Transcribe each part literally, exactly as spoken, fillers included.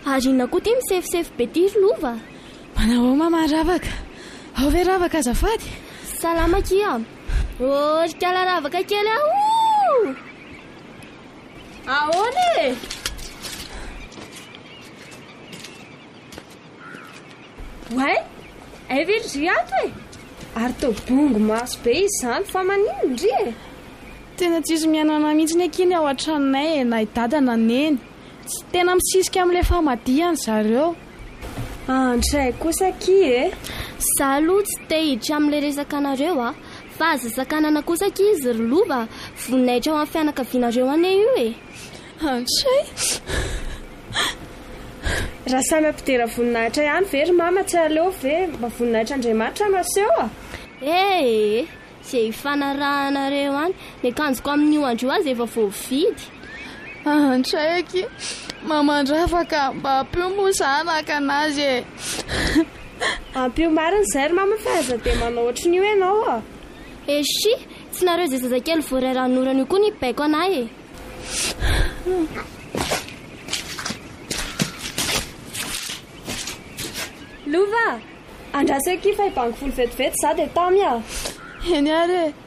Ary na koa ty misefisefy be ty ry lova. Manao mama ravaka. Ao ve ravaka azafady? Salama kia. Orikala ravaka kely aho. Ahoana e? Way, every ato e. Ary tô bongo maso be izany fa manino ndry e. Tena tsisy mianana mihitsy ny akiny ao an-tranonay e, na idada na neny. Tsy tena misisika amin'ilay famadihany zareo. Andray kosa ki e. Za aloha tsy te hiditra amin'ilay resaka anareo a, fa aza sakanana kosa ki izy ry lova, voninahitra ao amin'ny fianakavianareo ane io e. Andray. Raha samy ampidera voninahitra ihany ve ry mama tsy aleo ve mba voninahitra Andriamanitra maseho a? Eh, izay ifanarahanareo any, ny akanjoko amin'io andro azy efa voavidy. Andray aky, mamandravaka mba ampio zanaka anazy e. Ampio marina izay ry mama fa aza dia manao ohatran'io ianao a. Eshi, tsy nareo izay zazakely voaray ranorana io koa ny baiko anay e. Lova, andrasa ki fa hibango folo vetivety za dia tamy a. Eny ary e.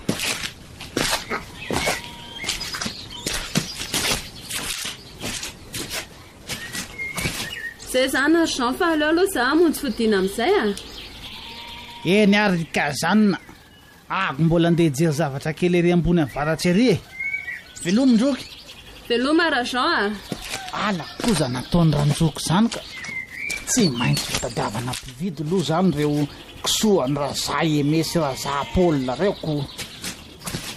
Zay zany ary Jean fa aleo aloha za monjy fodina amin'izay a. Eny ary ka zanona. Ago mbola andeha hijery zavatra kely ery ambony amin'ny varatsy ery e. Veloma ndroky. Veloma ra Jean a. Ala koza nataony ranjoko zany ka. Tsy maintsy tadiavana mpividy aloha zany reo kisoany raza emesy raza Paul reo ko